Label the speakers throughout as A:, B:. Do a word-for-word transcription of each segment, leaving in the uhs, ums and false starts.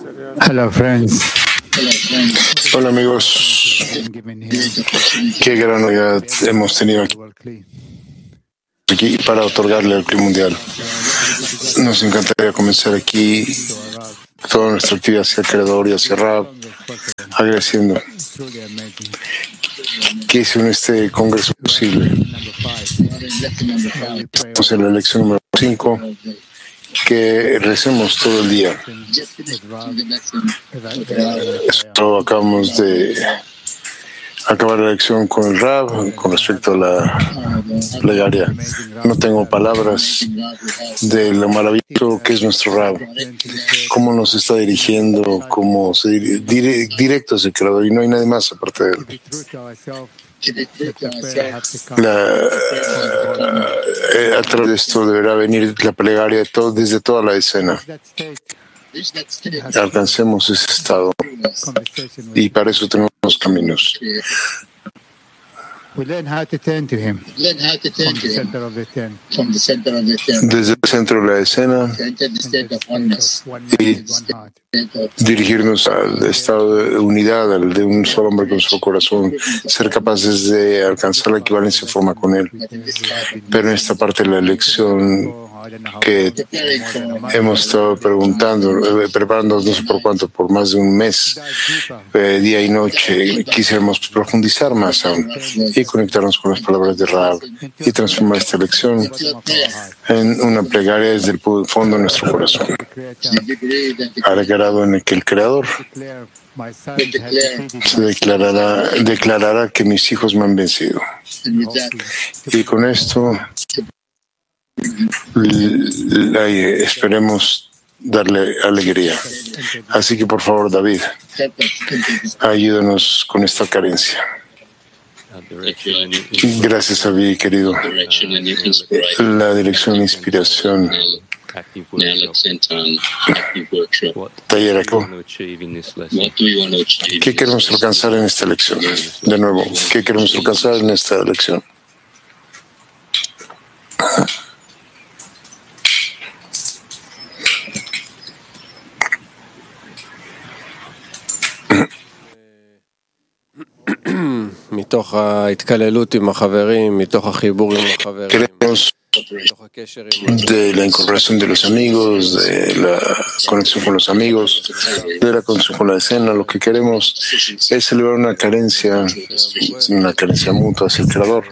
A: Hello, friends.
B: Hola amigos, qué gran novedad hemos tenido aquí, aquí para otorgarle al Club Mundial. Nos encantaría comenzar aquí toda nuestra actividad hacia el Creador y hacia Rab, agradeciendo que hicieron este congreso posible. Estamos en la elección número cinco, que recemos todo el día. Esto acabamos de acabar la lección con el Rab con respecto a la plegaria. No tengo palabras de lo maravilloso que es nuestro Rab, cómo nos está dirigiendo, cómo se dire, directo hacia el Creador, y no hay nadie más aparte de él. La, eh, a través de esto deberá venir la plegaria de todo, desde toda la escena. Alcancemos ese estado y para eso tenemos los caminos.
A: We learn how to turn to him from the center of the tent.
B: Desde el centro de la escena y dirigirnos al estado de unidad, al de un solo hombre con su corazón, ser capaces de alcanzar la equivalencia en forma con él. Pero en esta parte de la elección que hemos estado preguntando, eh, preparándonos no sé por cuánto, por más de un mes, eh, día y noche, quisiéramos profundizar más aún y conectarnos con las palabras de Rab y transformar esta lección en una plegaria desde el fondo de nuestro corazón, al grado en el que el Creador se declarará, declarará que mis hijos me han vencido. Y con esto la, esperemos darle alegría. Así que por favor, David, ayúdanos con esta carencia. Gracias, David, querido. La dirección e inspiración. Taller Eco. ¿Qué queremos alcanzar en esta lección? De nuevo, ¿qué queremos alcanzar en esta lección? Queremos de la incorporación de los amigos, de la conexión con los amigos, de la conexión con la escena. Lo que queremos es celebrar una carencia, una carencia mutua hacia el Creador.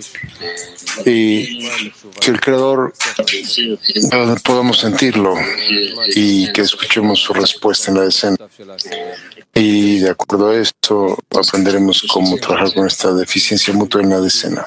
B: Y que el Creador uh, podamos sentirlo y que escuchemos su respuesta en la escena. Y de acuerdo a esto, aprenderemos cómo trabajar con esta deficiencia mutua en la escena.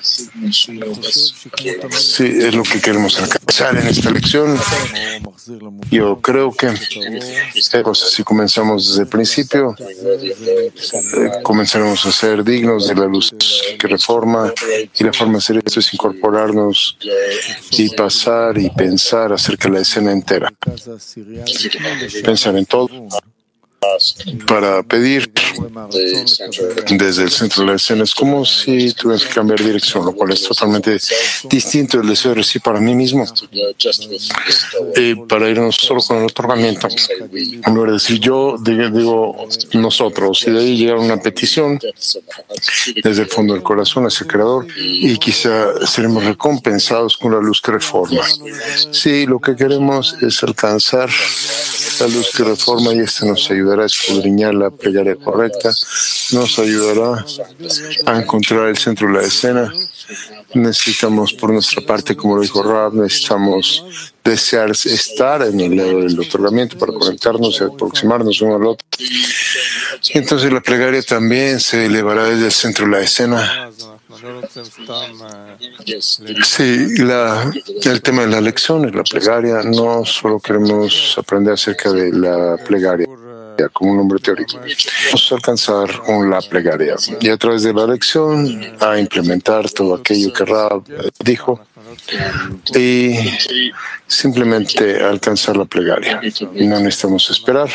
B: Sí, es lo que queremos alcanzar en esta lección. Yo creo que si comenzamos desde el principio, eh, comenzaremos a ser dignos de la luz que reforma, y la forma de hacer esto es incorporarnos y pasar y pensar acerca de la escena entera. Pensar en todo para pedir desde el centro de la escena. Es como si tuvieras que cambiar dirección, lo cual es totalmente distinto del deseo de recibir para mí mismo. Y para irnos solo con el otorgamiento, en lugar de decir yo, digo nosotros, y de ahí llegar a una petición desde el fondo del corazón hacia el Creador, y quizá seremos recompensados con la luz que reforma. Sí, lo que queremos es alcanzar la luz que reforma, y esta nos ayudará a escudriñar la plegaria correcta, nos ayudará a encontrar el centro de la escena. Necesitamos, por nuestra parte, como lo dijo Rab, necesitamos desear estar en el lado del otorgamiento para conectarnos y aproximarnos uno al otro. Y entonces la plegaria también se elevará desde el centro de la escena. Sí, la, el tema de la lección y la plegaria, no solo queremos aprender acerca de la plegaria como un hombre teórico. Vamos a alcanzar con la plegaria y a través de la lección a implementar todo aquello que Rab dijo y simplemente alcanzar la plegaria. No necesitamos esperar.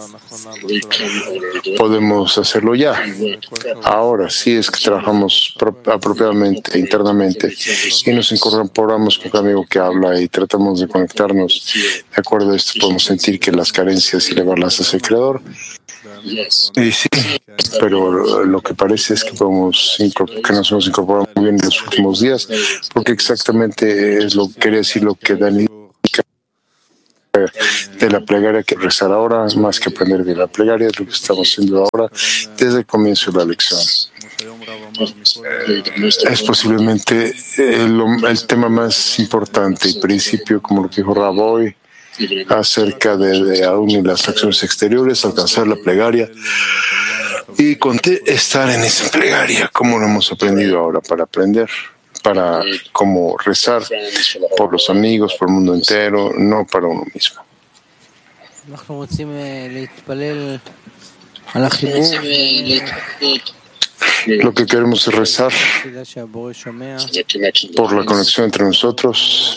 B: Podemos hacerlo ya. Ahora, si es que trabajamos apropiadamente, internamente, y nos incorporamos con cada amigo que habla y tratamos de conectarnos, de acuerdo a esto podemos sentir que las carencias y elevarlas hacia el Creador. Y sí, pero lo que parece es que, podemos, que nos hemos incorporado muy bien en los últimos días, porque exactamente es lo que quería decir lo que Dani de la plegaria que rezar ahora, más que aprender de la plegaria, es lo que estamos haciendo ahora desde el comienzo de la lección. Es posiblemente el, el tema más importante y principio, como lo que dijo Raboy, acerca de, de aún y las acciones exteriores, alcanzar la plegaria y estar en esa plegaria, como lo hemos aprendido ahora para aprender, para como rezar por los amigos, por el mundo entero, no para uno mismo. Lo que queremos es rezar por la conexión entre nosotros.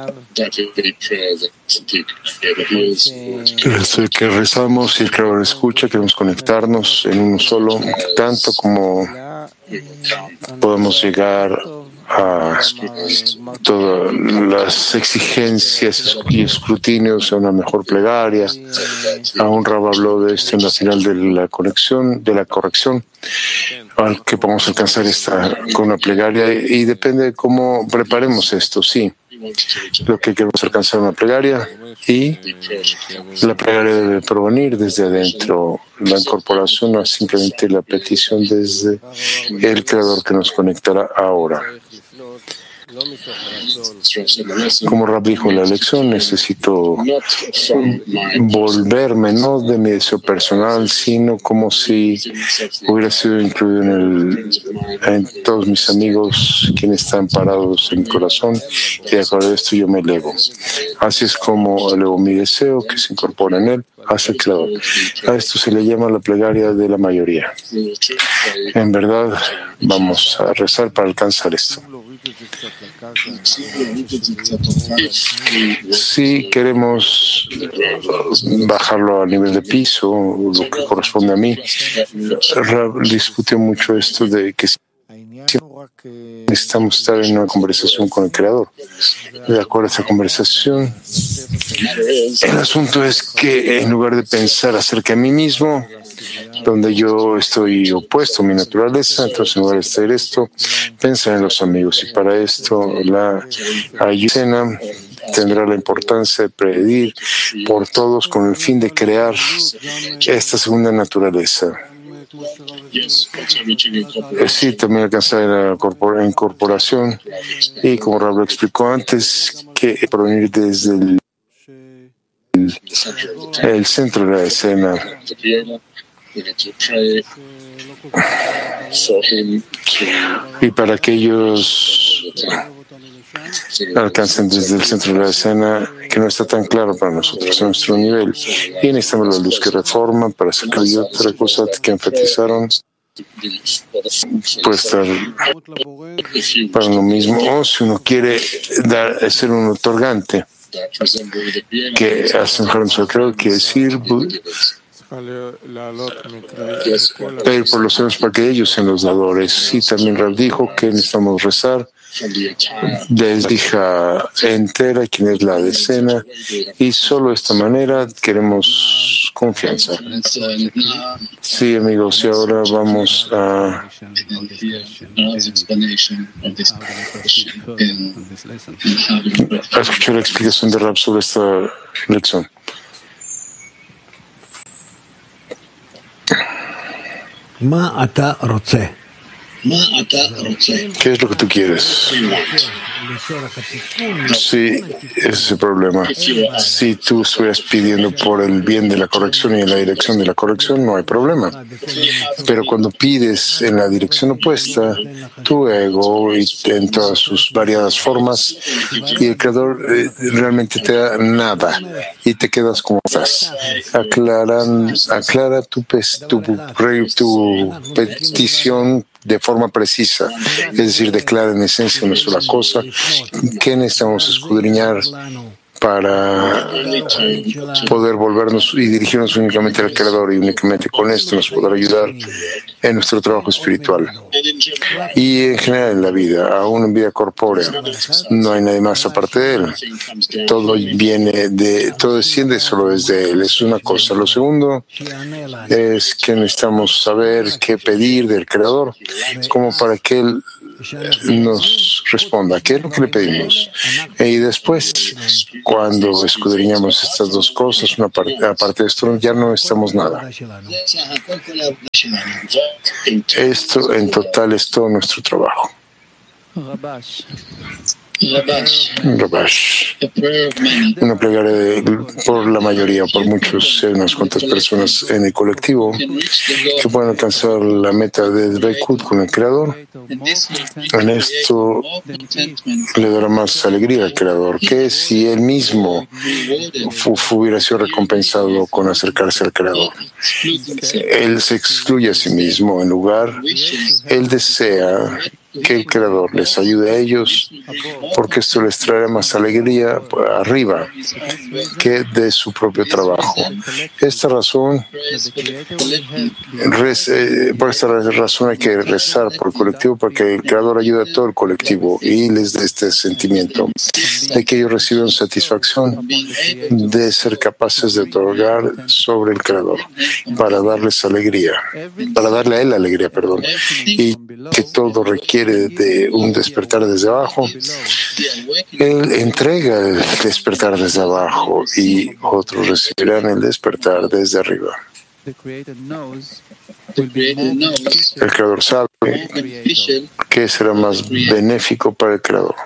B: El que rezamos y el Creador escucha, queremos conectarnos en uno solo, tanto como podemos llegar a todas las exigencias y escrutinios a una mejor plegaria. Aún Rab habló de esto en la final de la conexión, de la corrección, al que podemos alcanzar esta con una plegaria, y depende de cómo preparemos esto, sí. Lo que queremos alcanzar una plegaria, y la plegaria debe provenir desde adentro. La incorporación no es simplemente la petición desde el Creador que nos conectará ahora. Como Rab dijo en la lección, necesito volverme no de mi deseo personal, sino como si hubiera sido incluido en, el, en todos mis amigos quienes están parados en mi corazón, y de acuerdo a esto yo me elevo. Así es como elevo mi deseo que se incorpora en él hacia el Creador. A esto se le llama la plegaria de la mayoría. En verdad, vamos a rezar para alcanzar esto. Si queremos bajarlo a nivel de piso, lo que corresponde a mí, Rab discutió mucho esto de que necesitamos estar en una conversación con el Creador. De acuerdo a esta conversación, el asunto es que en lugar de pensar acerca de mí mismo, donde yo estoy opuesto a mi naturaleza, entonces en lugar de hacer esto, pensar en los amigos. Y para esto la ayuda tendrá la importancia de pedir por todos con el fin de crear esta segunda naturaleza. Sí, también alcanzar la incorporación, y como Rab explicó antes, que provenir desde el, el, el centro de la escena. Y para que ellos alcancen desde el centro de la escena, que no está tan claro para nosotros en nuestro nivel, y necesitamos la luz que reforma para sacar y otra cosa que enfatizaron puede estar para uno mismo, o si uno quiere dar, ser un otorgante que asemejarnos al Creador, quiere decir pedir por los demás para que ellos sean los dadores. Sí, también Rab dijo que necesitamos rezar desde hija entera, quien es la decena, y solo de esta manera queremos confianza. Sí, amigos, y ahora vamos a a escuchar la explicación de Rab sobre esta lección. ¿Qué es lo que tú quieres? Sí, ese es el problema. Si tú estuvieras pidiendo por el bien de la corrección y en la dirección de la corrección, no hay problema. Pero cuando pides en la dirección opuesta, tu ego y en todas sus variadas formas, y el Creador eh, realmente te da nada y te quedas como estás. Aclaran, aclara tu, tu, tu petición de forma precisa, es decir, declara en esencia una sola cosa, que necesitamos escudriñar para poder volvernos y dirigirnos únicamente al Creador, y únicamente con esto nos podrá ayudar en nuestro trabajo espiritual. Y en general en la vida, aún en vida corpórea, no hay nadie más aparte de Él. Todo viene de, todo desciende solo desde Él. Es una cosa. Lo segundo es que necesitamos saber qué pedir del Creador, como para que Él nos responda qué es lo que le pedimos. Y después, cuando escudriñamos estas dos cosas, una parte, aparte de esto, ya no estamos nada. Esto en total es todo nuestro trabajo. Rabash, una plegaria de, por la mayoría, por muchos, unas cuantas personas en el colectivo que puedan alcanzar la meta de Reikut con el Creador. En esto le dará más alegría al Creador, que si él mismo hubiera sido recompensado con acercarse al Creador. Él se excluye a sí mismo, en lugar, él desea que el Creador les ayude a ellos, porque esto les traerá más alegría arriba que de su propio trabajo. Esta razón, rez, eh, por esta razón hay que rezar por el colectivo, para que el Creador ayude a todo el colectivo y les dé este sentimiento de que ellos reciban satisfacción de ser capaces de otorgar sobre el Creador, para darles alegría, para darle a él alegría, perdón, y que todo requiere de un despertar desde abajo. Él entrega el despertar desde abajo y otros recibirán el despertar desde arriba. El Creador sabe que será más benéfico para el Creador.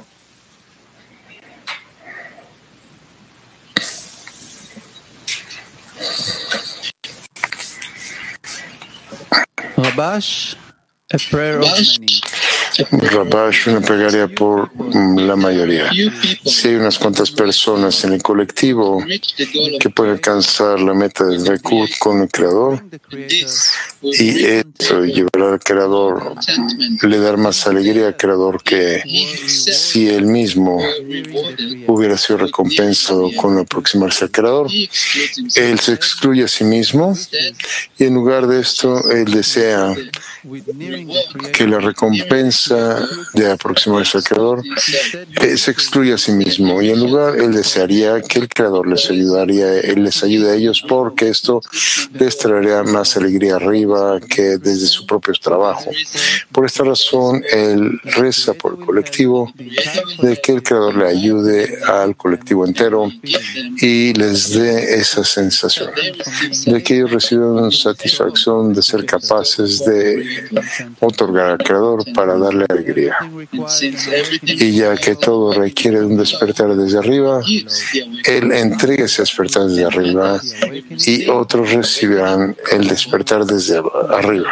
A: Rabash, a prayer of many.
B: Rabash, una plegaria por la mayoría. Si hay unas cuantas personas en el colectivo que pueden alcanzar la meta del Reikut con el Creador, y eso llevará al Creador, le dará más alegría al Creador, que si él mismo hubiera sido recompensado con aproximarse al Creador. Él se excluye a sí mismo, y en lugar de esto, él desea que la recompensa de aproximarse al Creador se excluye a sí mismo, y en lugar él desearía que el Creador les ayudaría, él les ayude a ellos, porque esto les traería más alegría arriba que desde su propio trabajo. Por esta razón, él reza por el colectivo, de que el Creador le ayude al colectivo entero y les dé esa sensación de que ellos reciban satisfacción de ser capaces de otorgar al Creador para darle alegría. Y ya que todo requiere de un despertar desde arriba, él entrega ese despertar desde arriba y otros recibirán el despertar desde arriba.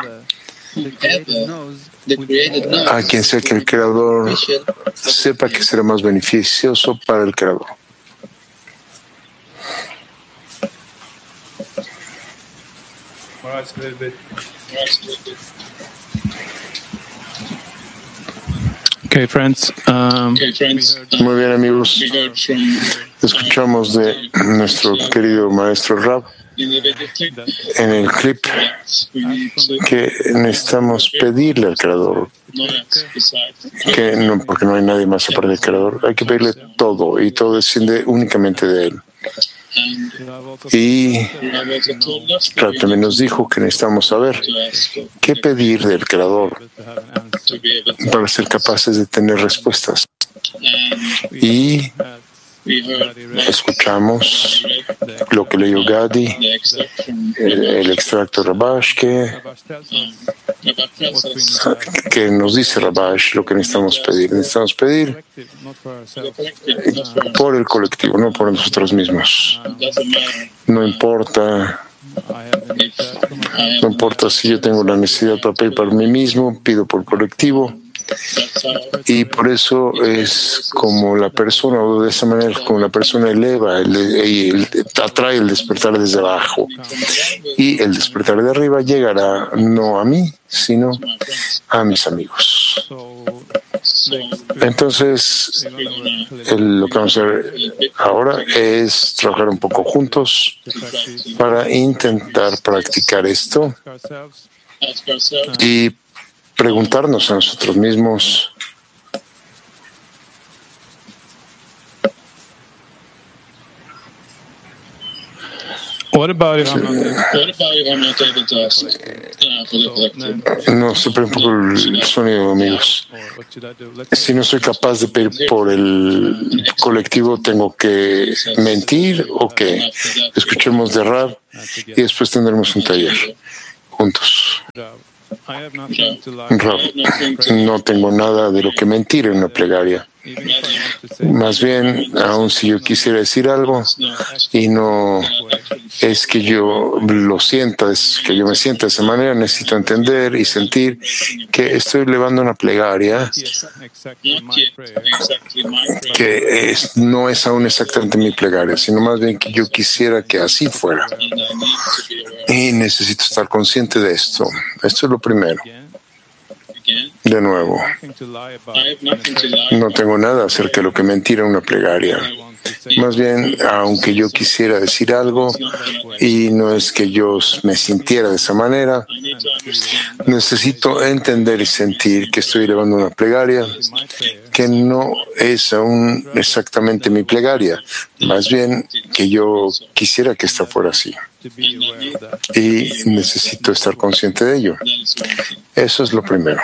B: A quien sea que el Creador sepa que será más beneficioso para el Creador.
A: Okay, friends. Um,
B: Muy bien, amigos. Escuchamos de nuestro querido maestro Rab en el clip que necesitamos pedirle al Creador, que no, porque no hay nadie más aparte del Creador, hay que pedirle todo, y todo desciende únicamente de Él. Y Rab también nos dijo que necesitamos saber qué pedir del Creador para ser capaces de tener respuestas. Y escuchamos lo que leyó Gadi, el, el extracto de Rabash, que, que nos dice Rabash lo que necesitamos pedir. Necesitamos pedir por el colectivo, no por nosotros mismos. No importa. No importa si yo tengo la necesidad para pedir para mí mismo, pido por el colectivo. Y por eso es como la persona, o de esa manera es como la persona eleva el, el, el, atrae el despertar desde abajo. Y el despertar de arriba llegará no a mí, sino a mis amigos. Entonces, el, lo que vamos a hacer ahora es trabajar un poco juntos para intentar practicar esto y preguntarnos a nosotros mismos
A: What about if I'm not
B: No se preocupe por el sonido, amigos. Si no soy capaz de pedir por el colectivo, ¿tengo que mentir o qué? Escuchemos de Rab y después tendremos un taller juntos. Rab, no tengo nada de lo que mentir en una plegaria. Más bien, aun si yo quisiera decir algo y no es que yo lo sienta, es que yo me sienta de esa manera, necesito entender y sentir que estoy elevando una plegaria que es, no es aún exactamente mi plegaria, sino más bien que yo quisiera que así fuera. Y necesito estar consciente de esto. Esto es lo primero. De nuevo, no tengo nada acerca de lo que mentir en una plegaria. Más bien, aunque yo quisiera decir algo y no es que yo me sintiera de esa manera, necesito entender y sentir que estoy elevando una plegaria que no es aún exactamente mi plegaria, más bien que yo quisiera que esta fuera así. Y necesito estar consciente de ello. Eso es lo primero.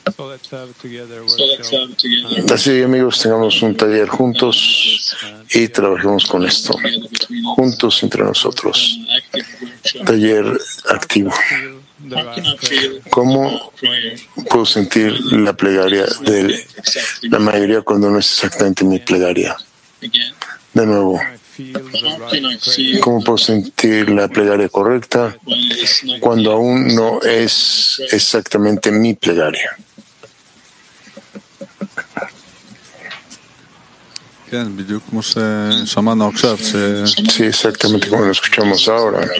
B: Así, amigos, tengamos un taller juntos y trabajemos con esto, juntos entre nosotros. Taller activo. ¿Cómo puedo sentir la plegaria de la mayoría cuando no es exactamente mi plegaria? De nuevo, ¿cómo puedo sentir la plegaria correcta cuando aún no es exactamente mi plegaria? Sí, exactamente como lo escuchamos ahora.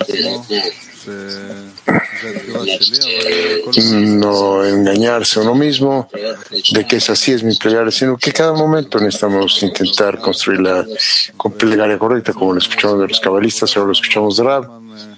B: No engañarse a uno mismo de que esa sí es mi plegaria, sino que cada momento necesitamos intentar construir la plegaria correcta, como lo escuchamos de los cabalistas, ahora lo escuchamos de Rab.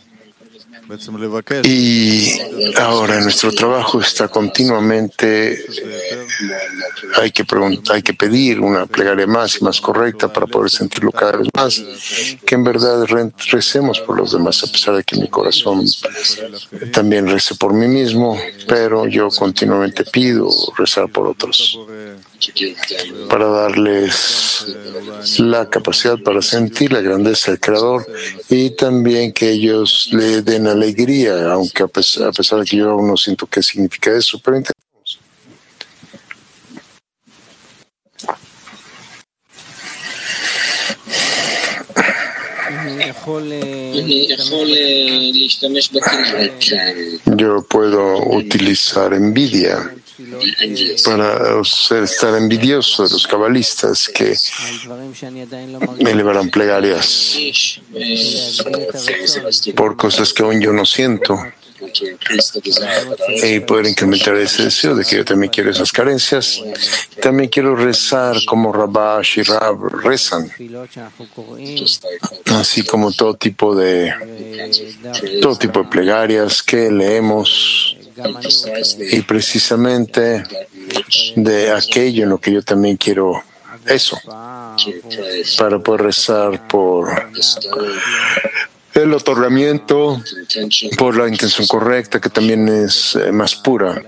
B: Y ahora nuestro trabajo está continuamente, hay que preguntar, hay que pedir una plegaria más y más correcta para poder sentirlo cada vez más, que en verdad recemos por los demás, a pesar de que mi corazón también rece por mí mismo, pero yo continuamente pido rezar por otros, para darles la capacidad para sentir la grandeza del Creador y también que ellos le den alegría, aunque a pesar, a pesar de que yo aún no siento qué significa eso, pero intentamos. Yo puedo utilizar envidia para estar envidioso de los cabalistas que elevarán plegarias por cosas que aún yo no siento y poder incrementar ese deseo de que yo también quiero esas carencias. También quiero rezar como Rabash y Rab rezan, así como todo tipo de todo tipo de plegarias que leemos, y precisamente de aquello en lo que yo también quiero eso, para poder rezar por el otorgamiento, por la intención correcta, que también es eh, más pura,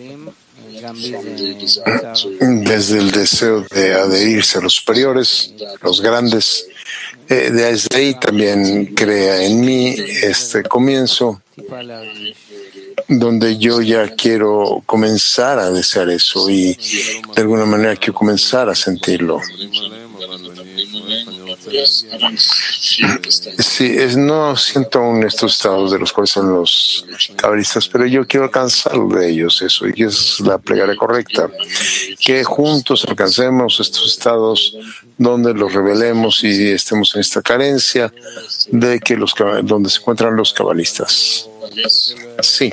B: desde el deseo de adherirse a los superiores, los grandes. Eh, desde ahí también crea en mí este comienzo, donde yo ya quiero comenzar a desear eso y de alguna manera quiero comenzar a sentirlo. Sí, es, no siento aún estos estados de los cuales son los cabalistas, pero yo quiero alcanzar de ellos eso, y es la plegaria correcta, que juntos alcancemos estos estados donde los revelemos y estemos en esta carencia de que los donde se encuentran los cabalistas. Sí.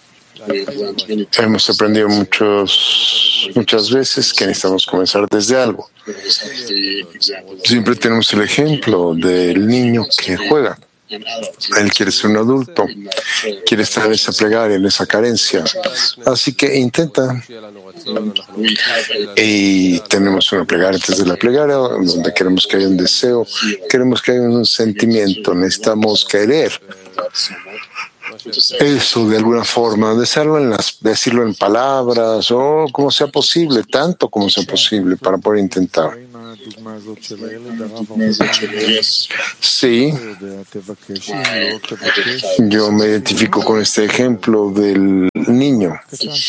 B: Hemos aprendido muchos, muchas veces que necesitamos comenzar desde algo. Siempre tenemos el ejemplo del niño que juega. Él quiere ser un adulto, quiere estar en esa plegaria, en esa carencia. Así que intenta. Y tenemos una plegaria antes de la plegaria, donde queremos que haya un deseo, queremos que haya un sentimiento, necesitamos querer eso de alguna forma, decirlo en, las, decirlo en palabras o como sea posible, tanto como sea posible para poder intentar. Sí, yo me identifico con este ejemplo del niño.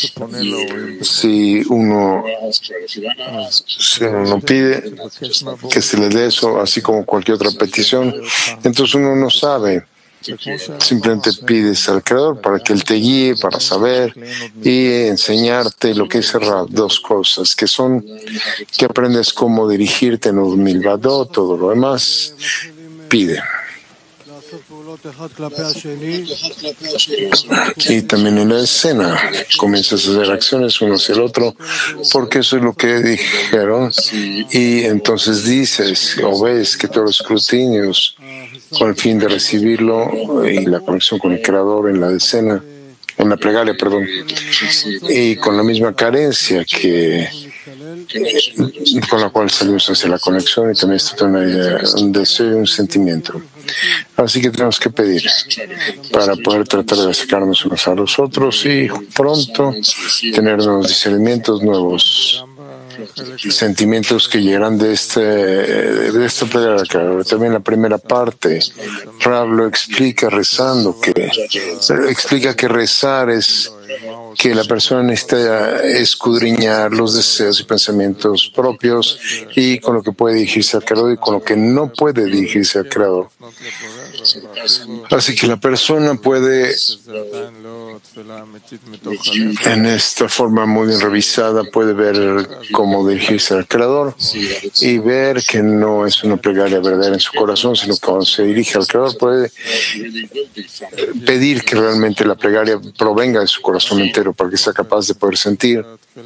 B: Si uno, si uno no pide que se le dé eso, así como cualquier otra petición, entonces uno no sabe. Simplemente pides al Creador para que Él te guíe, para saber y enseñarte lo que es Rab, dos cosas, que son que aprendes cómo dirigirte en un milvadot, todo lo demás, pide. Y también en la escena comienzas a hacer acciones uno hacia el otro, porque eso es lo que dijeron, y entonces dices o ves que todos los escrutinios con el fin de recibirlo y la conexión con el Creador en la escena, en la plegaria, perdón, y con la misma carencia que con la cual salimos hacia la conexión, y también esto tiene una idea, un deseo y un sentimiento. Así que tenemos que pedir para poder tratar de acercarnos unos a los otros y pronto tener nuevos discernimientos, nuevos sentimientos que llegarán de este de esta plegaria. También la primera parte, Rab lo explica rezando, que explica que rezar es que la persona necesita escudriñar los deseos y pensamientos propios y con lo que puede dirigirse al Creador y con lo que no puede dirigirse al Creador. Así que la persona puede, en esta forma muy bien revisada, puede ver cómo dirigirse al Creador y ver que no es una plegaria verdadera en su corazón, sino que cuando se dirige al Creador puede pedir que realmente la plegaria provenga de su corazón entero para que sea capaz de poder sentir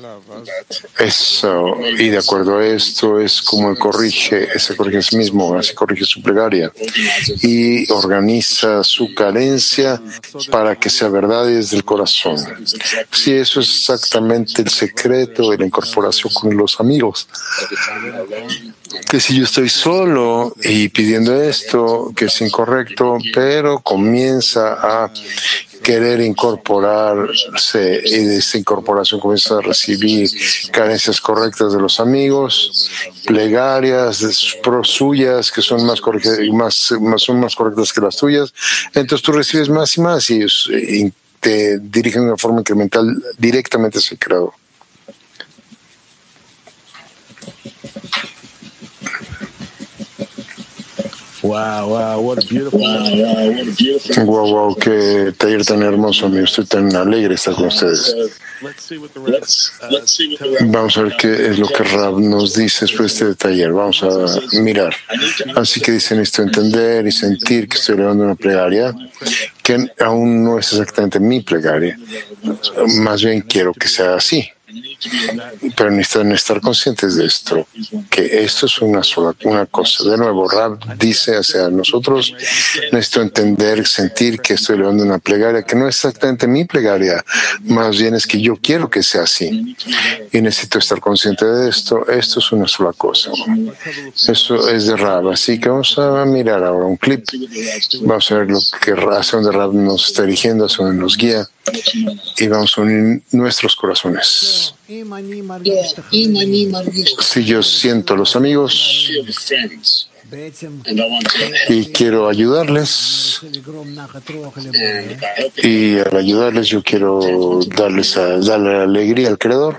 B: eso. Y de acuerdo a esto es como él corrige, se corrige a sí mismo, así corrige su plegaria y organiza su carencia para que sea verdad desde el corazón. Sí, eso es exactamente el secreto de la incorporación con los amigos. Que si yo estoy solo y pidiendo esto, que es incorrecto, pero comienza a querer incorporarse y de esa incorporación comienza a recibir carencias correctas de los amigos, plegarias suyas que son más, más, más, son más correctas que las tuyas, entonces tú recibes más y más y, ellos, y te dirigen de una forma incremental directamente hacia el Creador.
C: Wow, wow, what a beautiful.
B: Wow, wow, qué taller tan hermoso, amigo. Estoy tan alegre de estar con ustedes. Vamos a ver qué es lo que Rab nos dice después de este taller. Vamos a mirar. Así que dicen esto, entender y sentir que estoy elevando una plegaria que aún no es exactamente mi plegaria. Más bien quiero que sea así. Pero necesitan estar conscientes de esto, que esto es una sola una cosa. De nuevo, Rab dice hacia nosotros, necesito entender, sentir que estoy elevando una plegaria que no es exactamente mi plegaria, más bien es que yo quiero que sea así. Y necesito estar consciente de esto. Esto es una sola cosa. Esto es de Rab. Así que vamos a mirar ahora un clip. Vamos a ver lo que hacia donde Rab nos está dirigiendo, hacia donde nos guía. Y vamos a unir nuestros corazones. Si yo siento a los amigos, y quiero ayudarles, y al ayudarles yo quiero darles a, darle alegría al Creador.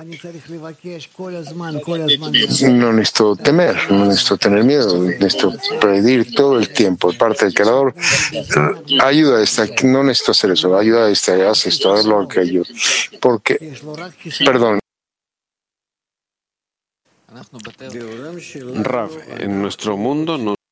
B: No necesito temer, no necesito tener miedo, necesito pedir todo el tiempo de parte del Creador. Ayuda a esta, no necesito hacer eso, ayuda a este, haz esto, haz lo que yo, porque, perdón.
D: Rav, en nuestro mundo no